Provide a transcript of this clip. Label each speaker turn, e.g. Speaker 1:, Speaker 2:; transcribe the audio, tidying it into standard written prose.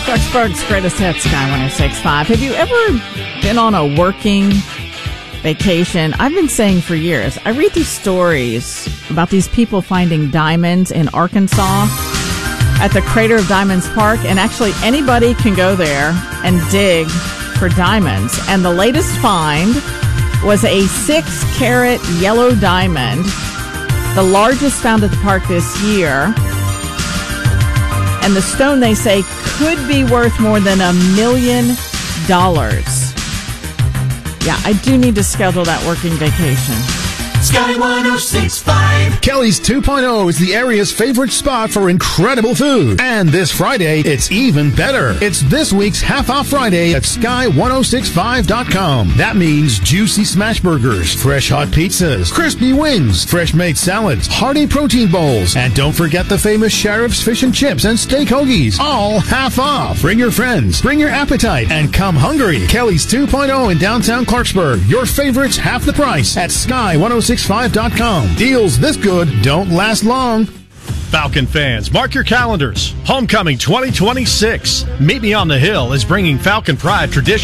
Speaker 1: Clarksburg's Greatest Hits, Sky 106.5. Have you ever been on a working vacation? I've been saying for years, I read these stories about these people finding diamonds in Arkansas at the Crater of Diamonds Park, and actually anybody can go there and dig for diamonds. And the latest find was a 6-carat yellow diamond, the largest found at the park this year. And the stone, they say, could be worth more than $1 million. Yeah, I do need to schedule that working vacation.
Speaker 2: Sky 106.5.
Speaker 3: Kelly's 2.0 is the area's favorite spot for incredible food. And this Friday, it's even better. It's this week's Half-Off Friday at Sky1065.com. That means juicy smash burgers, fresh hot pizzas, crispy wings, fresh-made salads, hearty protein bowls, and don't forget the famous Sheriff's Fish and Chips and Steak Hoagies, all half off. Bring your friends, bring your appetite, and come hungry. Kelly's 2.0 in downtown Clarksburg. Your favorites half the price at Sky1065.com. Deals this good don't last long.
Speaker 4: Falcon fans, mark your calendars. Homecoming 2026. Meet Me on the Hill is bringing Falcon Pride tradition